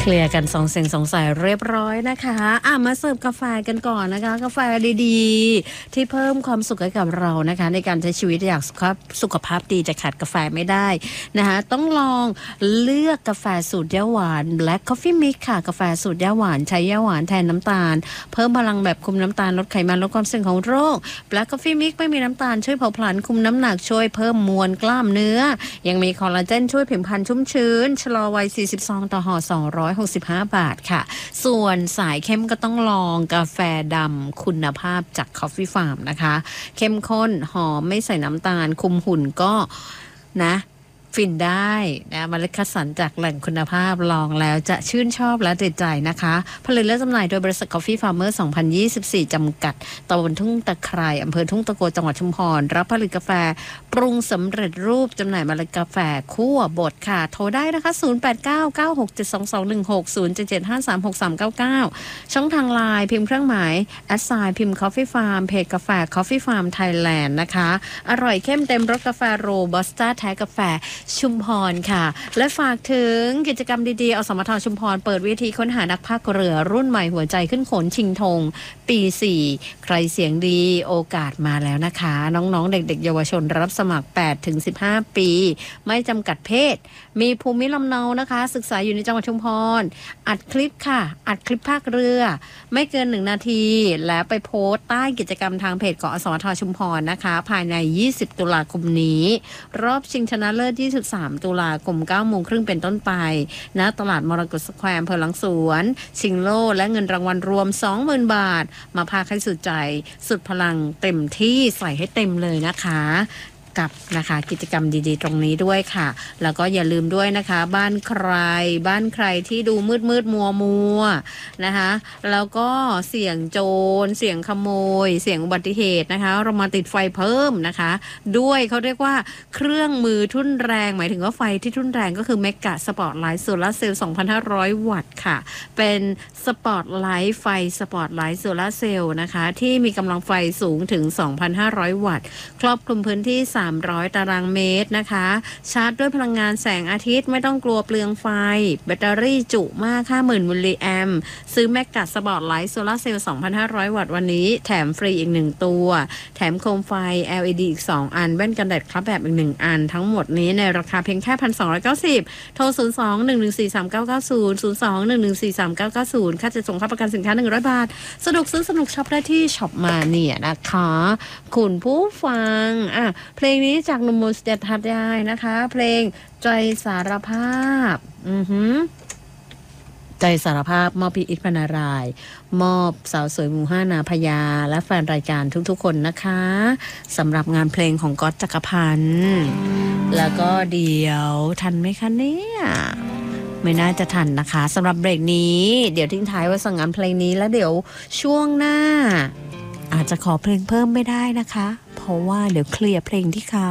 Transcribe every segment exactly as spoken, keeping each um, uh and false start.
ลียร์กันสองเสียงสองสายเรียบร้อยนะคะอ่ะมาเสิร์ฟกาแฟกันก่อนนะคะกาแฟดีๆที่เพิ่มความสุขให้กับเรานะคะในการใช้ชีวิตอยากสุขภาพสุขภาพดีจะขาดกาแฟไม่ได้นะคะต้องลองเลือกกาแฟสูตรย่าหวาน Black Coffee Mix ค่ะกาแฟสูตรย่าหวานใช้ย่าหวานแทนน้ำตาลเพิ่มพลังแบบคุมน้ำตาลลดไขมันลดความเสี่ยงของโรค Black Coffee Mix ไม่มีน้ำตาลช่วยเผาผลาญคุมน้ำหนักช่วยเพิ่มมวลกล้ามเนื้อยังมีคอลลาเจนช่วยผิวพรรณชุ่มชื้นชะลอวัยสี่สิบซองต่อห่อสองร้อยหกสิบห้าบาทค่ะส่วนสายเข้มก็ต้องลองกาแฟดำคุณภาพจาก Coffee Farm นะคะเข้มข้นหอมไม่ใส่น้ำตาลคุมหุ่นก็นะฟินได้นะเมล็ดคัดสรรจากแหล่งคุณภาพลองแล้วจะชื่นชอบและติดใจนะคะผลิตและจำหน่ายโดยบริษัท Coffee Farmer สองพันยี่สิบสี่จำกัดตำบลทุ่งตะไคร่อำเภอทุ่งตะโกจังหวัดชุมพรรับผลิตกาแฟปรุงสำเร็จรูปจำหน่ายเมล็ดกาแฟคั่วบดค่ะโทรได้นะคะศูนย์ แปด เก้า เก้า หก เจ็ด สอง สอง หนึ่ง หก ศูนย์ เจ็ด เจ็ด ห้า สาม หก สาม เก้า เก้าช่องทางไลน์พิมพ์เครื่องหมายแอดไซน์พิมพ์ Coffee Farm เพจกาแฟ Coffee Farm Thailand นะคะอร่อยเข้มเต็มรสกาแฟโรบัสต้าแท้กาแฟชุมพรค่ะและฝากถึงกิจกรรมดีๆอสมทชุมพรเปิดเวทีค้นหานักพากเรือรุ่นใหม่หัวใจขึ้นโขนชิงธงปีสี่ใครเสียงดีโอกาสมาแล้วนะคะน้องๆเด็กๆเยาวชนรับสมัคร แปดถึงสิบห้า ปีไม่จำกัดเพศมีภูมิลำเนานะคะศึกษาอยู่ในจังหวัดชุมพรอัดคลิปค่ะอัดคลิปภาคเรือไม่เกินหนึ่งนาทีแล้วไปโพสต์ใต้กิจกรรมทางเพจของอสมทชุมพรนะคะภายในยี่สิบตุลาคมนี้รอบชิงชนะเลิศยี่สิบสามตุลาคมเก้าโมงครึ่งเป็นต้นไปณตลาดมรกตสแควร์อำเภอหลังสวนชิงโล่และเงินรางวัลรวม สองหมื่น บาทมาพาให้สุดใจสุดพลังเต็มที่ใส่ให้เต็มเลยนะคะกับนะคะกิจกรรมดีๆตรงนี้ด้วยค่ะแล้วก็อย่าลืมด้วยนะคะบ้านใครบ้านใครที่ดูมืดมืดมัวมัวนะคะแล้วก็เสี่ยงโจรเสี่ยงขโมยเสี่ยงอุบัติเหตุนะคะเรามาติดไฟเพิ่มนะคะด้วยเขาเรียกว่าเครื่องมือทุ่นแรงหมายถึงว่าไฟที่ทุ่นแรงก็คือเมกะสปอตไลท์โซลาร์เซลล์ สองพันห้าร้อย วัตต์ค่ะเป็นสปอตไลท์ไฟสปอตไลท์โซลาร์เซลล์นะคะที่มีกำลังไฟสูงถึง สองพันห้าร้อย วัตต์ครอบคลุมพื้นที่สามร้อยตารางเมตรนะคะชาร์จด้วยพลังงานแสงอาทิตย์ไม่ต้องกลัวเปลืองไฟแบตเตอรี่จุมาก ห้าหมื่น มิลลิแอมป์ซื้อแมกกาสปอตไลท์โซลาร์เซลล์ สองพันห้าร้อย วัตต์วันนี้แถมฟรีอีกหนึ่งตัวแถมโคมไฟ แอล อี ดี อีกสองอันแว่นกันแดดครับแบบอีกหนึ่งอันทั้งหมดนี้ในราคาเพียงแค่ หนึ่งพันสองร้อยเก้าสิบ โทร ศูนย์ สอง หนึ่ง หนึ่ง สี่ สาม เก้า เก้า ศูนย์ ศูนย์ สอง หนึ่ง หนึ่ง สี่ สาม เก้า เก้า ศูนย์ค่าจัดส่งค่าประกันสินค้าหนึ่งร้อยบาทสนุกซื้อสนุกช็อปได้ที่ช็อปมาเนี่ยนะคะคุณผู้ฟังอ่ะเพลงนี้จากหนุ่มมูสเตทัดได้นะคะเพลงใจสารภาพอือหือใจสารภาพมอบพี่อิทพนารายมอบสาวสวยหมู่ห้านาพญาและแฟนรายการทุกๆคนนะคะสำหรับงานเพลงของก๊อตจักรพันธ์แล้วก็เดี๋ยวทันไหมคะเนี่ยไม่น่าจะทันนะคะสำหรับเบรกนี้เดี๋ยวทิ้งท้ายไว้สั่งงานเพลงนี้แล้วเดี๋ยวช่วงหน้าอาจจะขอเพลงเพิ่มไม่ได้นะคะเพราะว่าเดี๋ยวเคลียร์เพลงที่ค้าง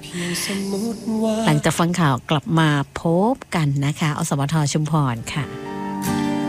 หลังจากฟังข่าวกลับมาพบกันนะคะอสมทชุมพรค่ะ